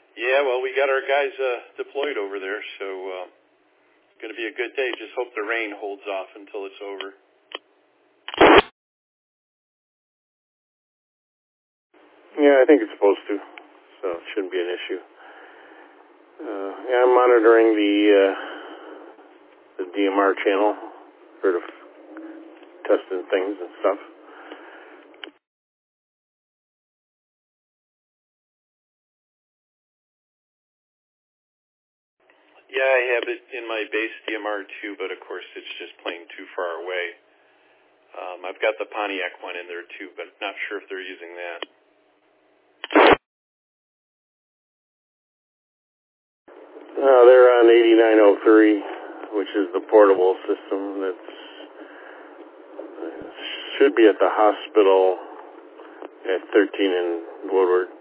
Yeah, well, we got our guys deployed over there, so going to be a good day. Just hope the rain holds off until it's over. Yeah, I think it's supposed to, so it shouldn't be an issue. Yeah, I'm monitoring the DMR channel for the testing things and stuff. Yeah, I have it in my base DMR too, but of course it's just plain too far away. I've got the Pontiac one in there too, but not sure if they're using that. They're on 8903, which is the portable system that should be at the hospital at 13 in Woodward.